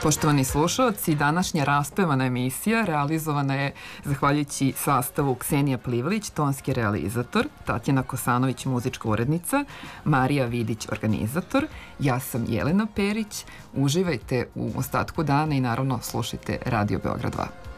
Poštovani slušalci, današnja raspevana emisija realizovana je zahvaljujući sastavu Ksenija Plivalić, tonski realizator, Tatjana Kosanović, muzička urednica, Marija Vidić, organizator, ja sam Jelena Perić. Uživajte u ostatku dana i naravno slušajte Radio Beograd 2.